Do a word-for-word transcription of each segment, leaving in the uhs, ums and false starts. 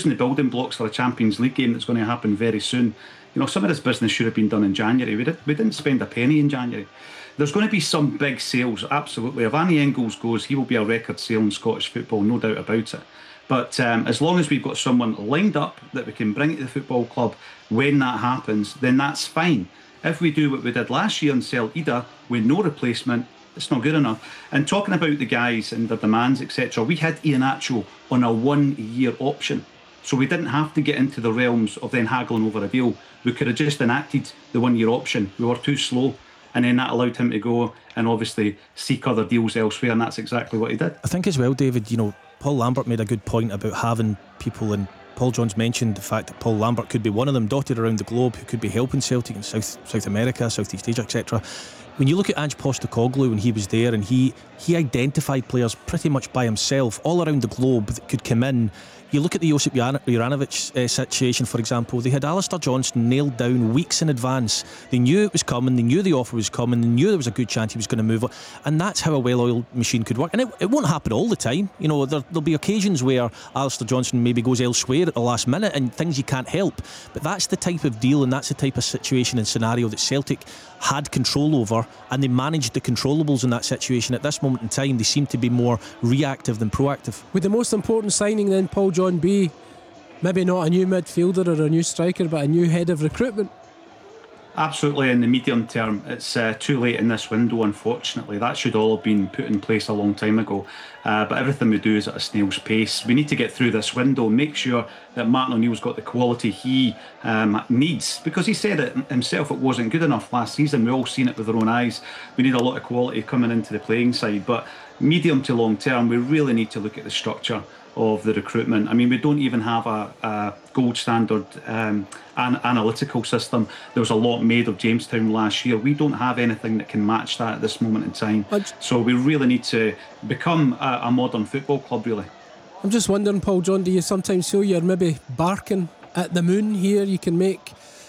producing the building blocks for a Champions League game that's going to happen very soon. You know, some of this business should have been done in January. We, did, we didn't spend a penny in January. There's going to be some big sales, absolutely. If Annie Engels goes, he will be a record sale in Scottish football, no doubt about it. But um, as long as we've got someone lined up that we can bring to the football club when that happens, then that's fine. If we do what we did last year and sell Ida with no replacement, it's not good enough. And talking about the guys and their demands, et cetera, we had Iheanacho on a one-year option. So we didn't have to get into the realms of then haggling over a deal. We could have just enacted the one-year option. We were too slow. And then that allowed him to go and obviously seek other deals elsewhere, and that's exactly what he did. I think as well, David, you know, Paul Lambert made a good point about having people, and Paul Johns mentioned the fact that Paul Lambert could be one of them, dotted around the globe, who could be helping Celtic in South South America, Southeast Asia, et cetera. When you look at Ange Postecoglou when he was there, and he he identified players pretty much by himself all around the globe that could come in. You look at the Josip Juranovic uh, situation, for example. They had Alistair Johnston nailed down weeks in advance. They knew it was coming, they knew the offer was coming, they knew there was a good chance he was going to move on, and that's how a well-oiled machine could work. And it, it won't happen all the time. You know, there, there'll be occasions where Alistair Johnston maybe goes elsewhere at the last minute and things you can't help, but that's the type of deal and that's the type of situation and scenario that Celtic had control over, and they managed the controllables in that situation. At this moment in time, they seem to be more reactive than proactive. Would the most important signing then, Paul John, be maybe not a new midfielder or a new striker, but a new head of recruitment? Absolutely. In the medium term, it's uh, too late in this window, unfortunately. That should all have been put in place a long time ago. Uh, but everything we do is at a snail's pace. We need to get through this window, make sure that Martin O'Neill's got the quality he um, needs, because he said it himself, it wasn't good enough last season. We all seen it with our own eyes. We need a lot of quality coming into the playing side. But medium to long term, we really need to look at the structure of the recruitment. I mean, we don't even have a, a gold standard um, an analytical system. There was a lot made of Jamestown last year. We don't have anything that can match that at this moment in time. So we really need to become a, a modern football club, really. I'm just wondering, Paul John, do you sometimes feel you're maybe barking at the moon here? You can make,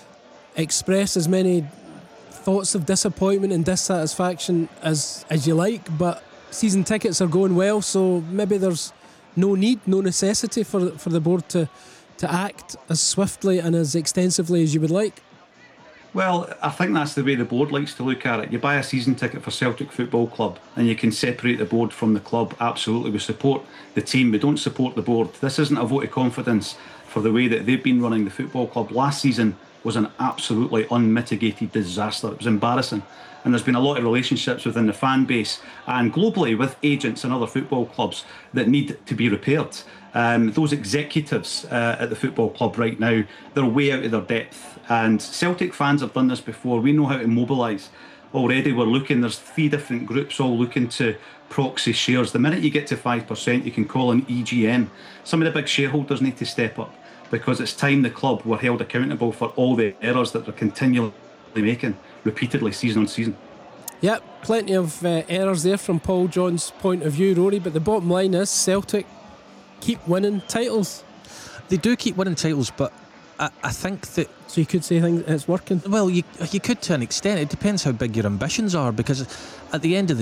express as many thoughts of disappointment and dissatisfaction as, as you like, but season tickets are going well, so maybe there's no need, no necessity for for the board to, to act as swiftly and as extensively as you would like. Well, I think that's the way the board likes to look at it. You buy a season ticket for Celtic Football Club and you can separate the board from the club. Absolutely, we support the team, we don't support the board. This isn't a vote of confidence for the way that they've been running the football club. Last season was an absolutely unmitigated disaster. It was embarrassing. And there's been a lot of relationships within the fan base and globally with agents and other football clubs that need to be repaired. Um, those executives uh, at the football club right now, they're way out of their depth. And Celtic fans have done this before. We know how to mobilise. Already we're looking, there's three different groups all looking to proxy shares. The minute you get to five percent, you can call an E G M. Some of the big shareholders need to step up, because it's time the club were held accountable for all the errors that they're continually making repeatedly season on season. Yep, plenty of uh, errors there from Paul John's point of view, Rory, but the bottom line is Celtic keep winning titles. They do keep winning titles, but I, I think that... So you could say things, it's working? Well, you, you could to an extent. It depends how big your ambitions are, because at the end of the